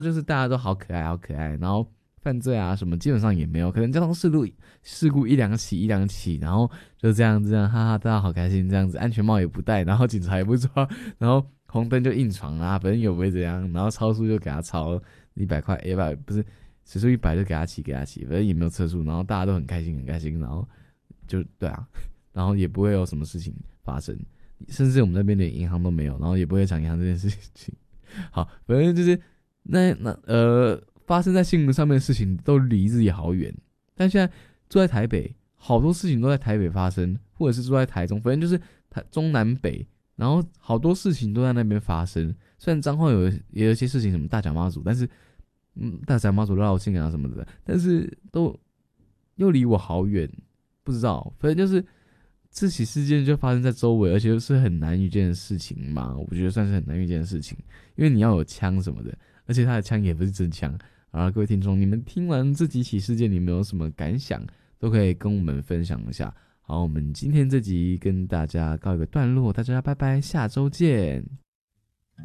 就是大家都好可爱，好可爱，然后犯罪啊什么基本上也没有，可能交通事故一两起，然后就这样，哈哈，大家好开心这样子，安全帽也不戴，然后警察也不抓，然后红灯就硬闯啊，反正也不会怎样，然后超速就给他超100块，不是时速100就给他骑，反正也没有测速，然后大家都很开心很开心，然后就对啊，然后也不会有什么事情发生，甚至我们那边连银行都没有，然后也不会抢银行这件事情。好，反正就是发生在新闻上面的事情都离自己好远，但现在住在台北，好多事情都在台北发生，或者是住在台中，反正就是中南北，然后好多事情都在那边发生。虽然彰化也有一些事情，什么大甲妈祖，但是大甲妈祖绕境啊什么的，但是都又离我好远，不知道，反正就是这起事件就发生在周围，而且是很难遇见的事情嘛，我觉得算是很难遇见的事情，因为你要有枪什么的，而且他的枪也不是真枪。好了，各位听众，你们听完这几起事件，你们有什么感想，都可以跟我们分享一下。好，我们今天这集跟大家告一个段落，大家拜拜，下周见。